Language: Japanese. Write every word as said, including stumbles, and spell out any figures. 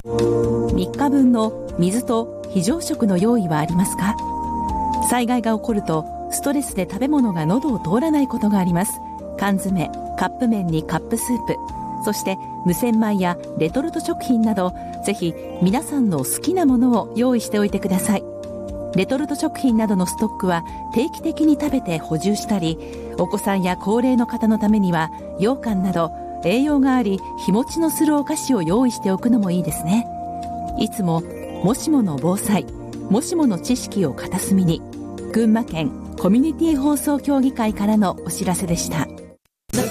みっかぶんの水と非常食の用意はありますか？災害が起こるとストレスで食べ物が喉を通らないことがあります。缶詰、カップ麺にカップスープ、そして無洗米やレトルト食品など、ぜひ皆さんの好きなものを用意しておいてください。レトルト食品などのストックは定期的に食べて補充したり、お子さんや高齢の方のためには羊羹など栄養があり日持ちのするお菓子を用意しておくのもいいですね。いつももしもの防災、もしもの知識を片隅に。群馬県コミュニティ放送協議会からのお知らせでした。